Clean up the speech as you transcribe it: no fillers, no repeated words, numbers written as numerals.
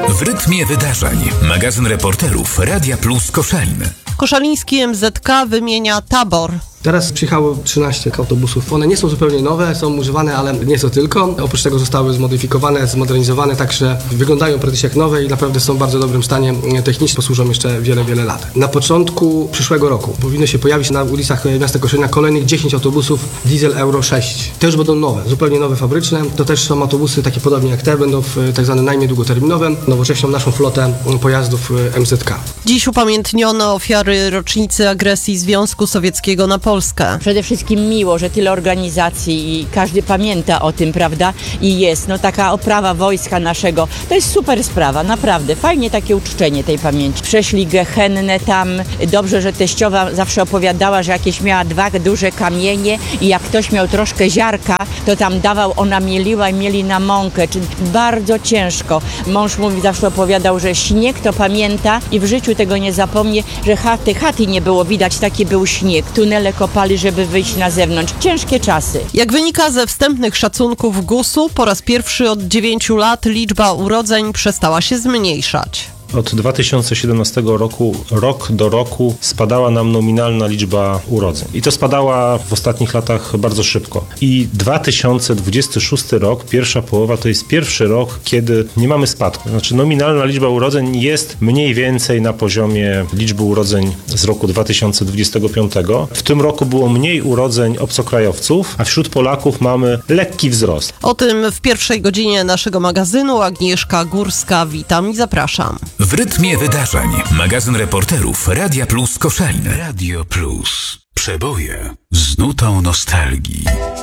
W rytmie wydarzeń. Magazyn reporterów Radia Plus Koszalin. Koszaliński MZK wymienia tabor. Teraz przyjechało 13 autobusów. One nie są zupełnie nowe, są używane, ale nie to tylko. Oprócz tego zostały zmodyfikowane, zmodernizowane, także wyglądają praktycznie jak nowe i naprawdę są w bardzo dobrym stanie technicznie, posłużą jeszcze wiele, wiele lat. Na początku przyszłego roku powinno się pojawić na ulicach miasta Koszalina kolejnych 10 autobusów diesel Euro 6. Te już będą nowe, zupełnie nowe, fabryczne. To też są autobusy takie podobnie jak te, będą w tak zwanym najmie długoterminowym, nowocześnią naszą flotę pojazdów MZK. Dziś upamiętniono ofiary rocznicy agresji Związku Sowieckiego na Polskę. Przede wszystkim miło, że tyle organizacji i każdy pamięta o tym, prawda? I jest, taka oprawa wojska naszego. To jest super sprawa, naprawdę. Fajnie takie uczczenie tej pamięci. Przeszli gehennę tam. Dobrze, że teściowa zawsze opowiadała, że jakieś miała 2 duże kamienie i jak ktoś miał troszkę ziarka, to tam dawał, ona mieliła i mieli na mąkę. Bardzo ciężko. Mąż mówi, zawsze opowiadał, że śnieg to pamięta i w życiu tego nie zapomnie, że chaty nie było widać, taki był śnieg. Tunele kopali, żeby wyjść na zewnątrz. Ciężkie czasy. Jak wynika ze wstępnych szacunków GUS-u, po raz pierwszy od 9 lat liczba urodzeń przestała się zmniejszać. Od 2017 roku, rok do roku spadała nam nominalna liczba urodzeń. I to spadała w ostatnich latach bardzo szybko. I 2026 rok, pierwsza połowa, to jest pierwszy rok, kiedy nie mamy spadku. Znaczy nominalna liczba urodzeń jest mniej więcej na poziomie liczby urodzeń z roku 2025. W tym roku było mniej urodzeń obcokrajowców, a wśród Polaków mamy lekki wzrost. O tym w pierwszej godzinie naszego magazynu. Agnieszka Górska, witam i zapraszam. W rytmie wydarzeń. Magazyn reporterów Radia Plus Koszalin. Radio Plus. Przeboje z nutą nostalgii.